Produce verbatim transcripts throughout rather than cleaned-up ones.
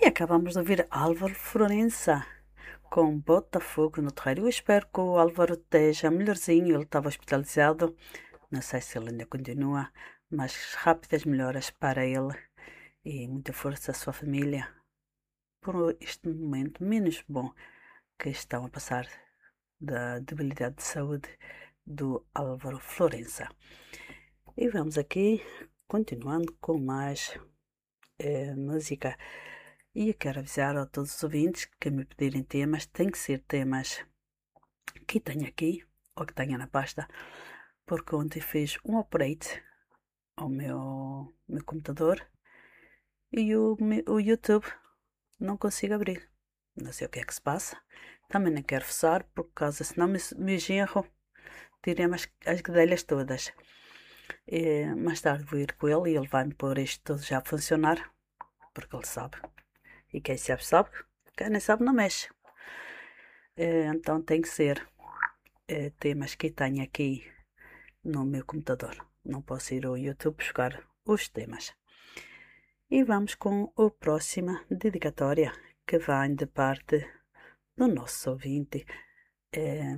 E acabamos de ouvir Álvaro Florença com Botafogo no terreiro. Eu espero que o Álvaro esteja melhorzinho. Ele estava hospitalizado. Não sei se ele ainda continua, mas rápidas melhoras para ele e muita força à sua família por este momento menos bom que estão a passar da debilidade de saúde do Álvaro Florença. E vamos aqui continuando com mais eh, música. E eu quero avisar a todos os ouvintes que me pedirem temas, tem que ser temas que tenha aqui ou que tenha na pasta, porque ontem fiz um upgrade ao meu, meu computador e o, o YouTube não consigo abrir. Não sei o que é que se passa. Também não quero forçar, por causa, senão me, me genro, tirei as, as guedelhas todas. E, mais tarde vou ir com ele e ele vai-me pôr isto tudo já a funcionar, porque ele sabe. E quem sabe, sabe. Quem nem sabe, não mexe. Eh, Então tem que ser eh, temas que tenho aqui no meu computador. Não posso ir ao YouTube buscar os temas. E vamos com a próxima dedicatória, que vem de parte do nosso ouvinte, eh,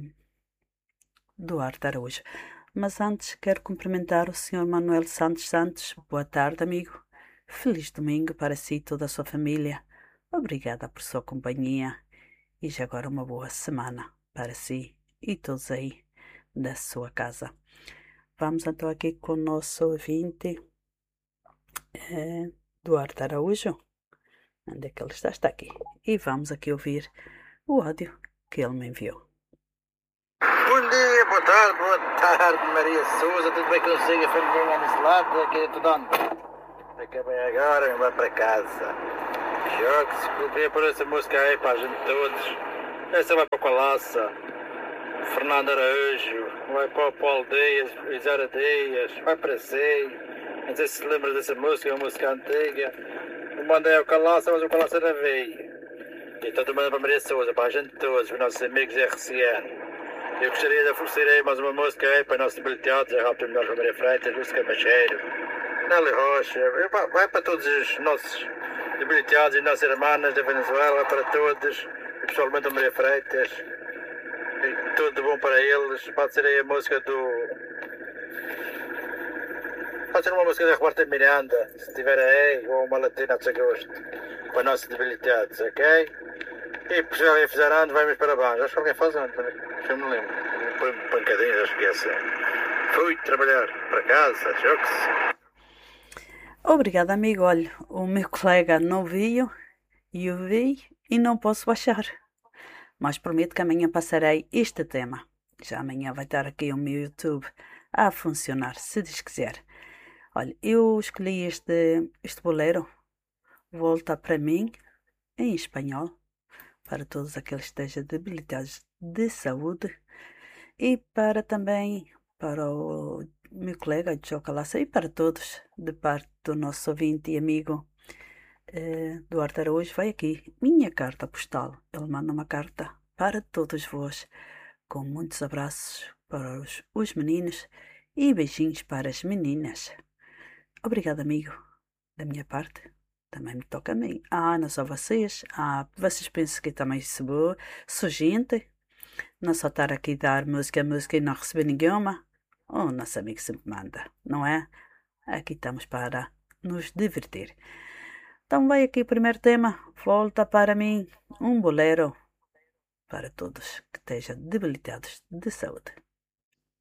Duarte Araújo. Mas antes quero cumprimentar o senhor Manuel Santos Santos. Boa tarde, amigo. Feliz domingo para si e toda a sua família. Obrigada por sua companhia e já agora uma boa semana para si e todos aí da sua casa. Vamos então aqui com o nosso ouvinte, eh, Duarte Araújo. Onde é que ele está? Está aqui. E vamos aqui ouvir o áudio que ele me enviou. Bom dia, boa tarde, boa tarde, Maria Souza, tudo bem consigo? A família nesse lado, aqui é tudo onde? Acabei agora, vai para casa. Jogue-se, podia pôr essa música aí para a gente todos. Essa vai para o Colaça, Fernando Araújo, vai para o Paulo Dias, Isara Dias, vai para si. Não sei se se lembra dessa música, é uma música antiga. Eu mandei ao Colaça, mas o Colaça não veio. Então estou mandando para a Maria Souza, para a gente todos, para os nossos amigos R C N. Eu gostaria de oferecer aí mais uma música aí para nossos debilitados, a Rápido Melhor Maria Freitas, música Macheiro, Nelly Rocha, vai para todos os nossos debilitados e nossas irmãs da Venezuela, para todos, e pessoalmente a Maria Freitas, e tudo de bom para eles. Pode ser aí a música do... Pode ser uma música da Roberta Miranda, se tiver aí, ou uma latina de gosto, para nossos debilitados, ok? E por já alguém fizer anos, vai-me parabéns. Acho que alguém faz anos também. Já me lembro. Põe pancadinhas, acho que é assim. Fui trabalhar para casa, jogue-se. Obrigada, amigo. Olha, o meu colega não viu e eu vi e não posso baixar. Mas prometo que amanhã passarei este tema. Já amanhã vai estar aqui o meu YouTube a funcionar, se Deus quiser. Olha, eu escolhi este, este bolero, Volta para mim, em espanhol, para todos aqueles que estejam debilitados de saúde e para também para o meu colega Joe Calaça e para todos, de parte do nosso ouvinte e amigo eh, Duarte Araújo. Vai aqui minha carta postal. Ele manda uma carta para todos vós, com muitos abraços para os, os meninos e beijinhos para as meninas. Obrigado, amigo, da minha parte. Também me toca a mim. Ah, não só vocês. Ah, vocês pensam que eu também sou, sou gente? Não só estar aqui a dar música, música e não receber nenhuma? O nosso amigo sempre manda, não é? Aqui estamos para nos divertir. Então vai aqui o primeiro tema. Volta para mim. Um bolero para todos que estejam debilitados de saúde.